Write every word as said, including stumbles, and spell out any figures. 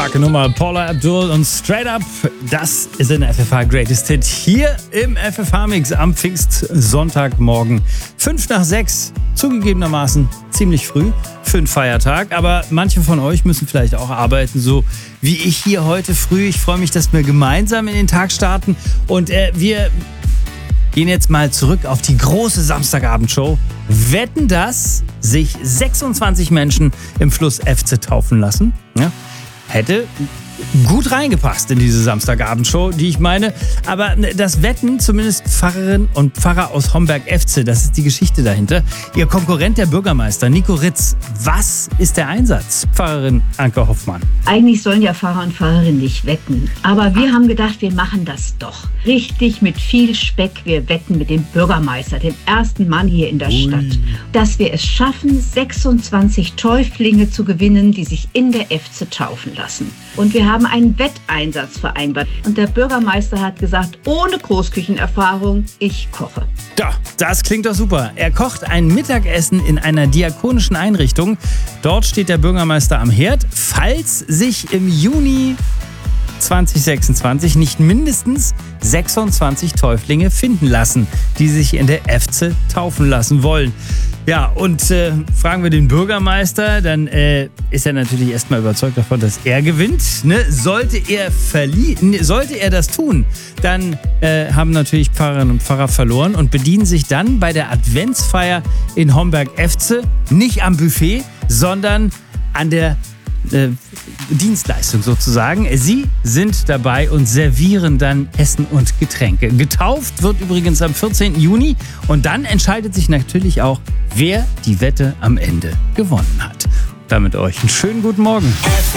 Starke Nummer, Paula Abdul und Straight Up. Das ist ein F F H Greatest Hit hier im F F H-Mix am Pfingstsonntagmorgen. Fünf nach sechs, zugegebenermaßen ziemlich früh für einen Feiertag. Aber manche von euch müssen vielleicht auch arbeiten, so wie ich hier heute früh. Ich freue mich, dass wir gemeinsam in den Tag starten. Und äh, wir gehen jetzt mal zurück auf die große Samstagabendshow. Wetten, dass sich sechsundzwanzig Menschen im Fluss Efze taufen lassen? Ja, hätte gut reingepasst in diese Samstagabendshow, die ich meine. Aber das Wetten, zumindest Pfarrerin und Pfarrer aus Homberg-Efze, das ist die Geschichte dahinter. Ihr Konkurrent, der Bürgermeister Nico Ritz. Was ist der Einsatz, Pfarrerin Anke Hoffmann? Eigentlich sollen ja Pfarrer und Pfarrerinnen nicht wetten. Aber wir haben gedacht, wir machen das doch. Richtig mit viel Speck. Wir wetten mit dem Bürgermeister, dem ersten Mann hier in der Ui. Stadt. Dass wir es schaffen, sechsundzwanzig Täuflinge zu gewinnen, die sich in der Efze taufen lassen. Und wir haben einen Wetteinsatz vereinbart. Und der Bürgermeister hat gesagt, ohne Großküchenerfahrung, ich koche. Ja, das klingt doch super. Er kocht ein Mittagessen in einer diakonischen Einrichtung. Dort steht der Bürgermeister am Herd. Falls sich im Juni zwanzig sechsundzwanzig nicht mindestens sechsundzwanzig Täuflinge finden lassen, die sich in der Efze taufen lassen wollen. Ja, und äh, fragen wir den Bürgermeister, dann äh, ist er natürlich erstmal überzeugt davon, dass er gewinnt. Ne? Sollte er verli- sollte er das tun, dann äh, haben natürlich Pfarrerinnen und Pfarrer verloren und bedienen sich dann bei der Adventsfeier in Homberg-Efze nicht am Buffet, sondern an der Äh, Dienstleistung sozusagen. Sie sind dabei und servieren dann Essen und Getränke. Getauft wird übrigens am vierzehnten Juni und dann entscheidet sich natürlich auch, wer die Wette am Ende gewonnen hat. Damit euch einen schönen guten Morgen.